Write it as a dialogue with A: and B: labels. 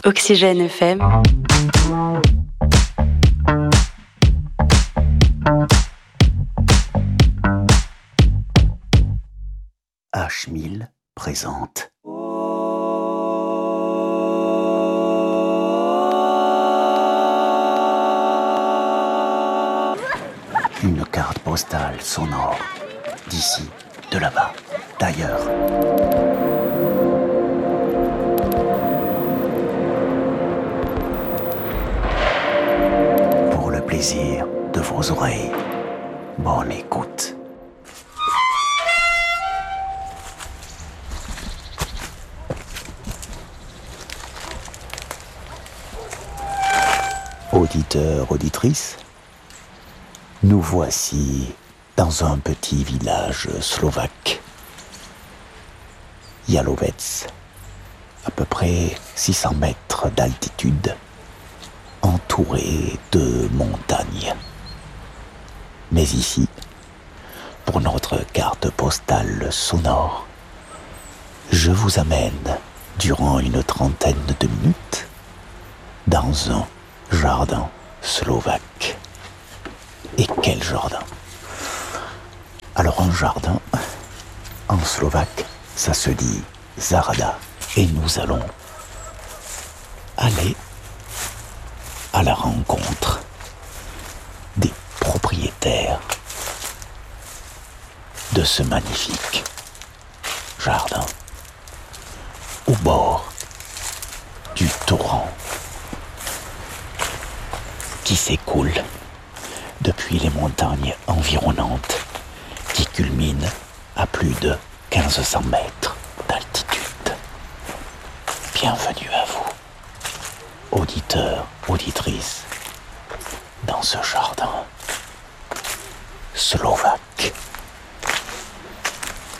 A: Oxygène FM.
B: H1000 présente. Une carte postale sonore, d'ici, de là-bas, d'ailleurs. Pour le plaisir de vos oreilles, bonne écoute. Auditeurs, auditrices, nous voici dans un petit village slovaque, Jalovec, à peu près 600 mètres d'altitude, entouré de montagnes. Mais ici, pour notre carte postale sonore, je vous amène durant une trentaine de minutes dans un jardin slovaque. Et quel jardin! Alors un jardin, en slovaque, ça se dit Zahrada. Et nous allons aller à la rencontre des propriétaires de ce magnifique jardin au bord du torrent qui s'écoule depuis les montagnes environnantes qui culminent à plus de 1500 mètres d'altitude. Bienvenue à vous, auditeurs, auditrices, dans ce jardin slovaque.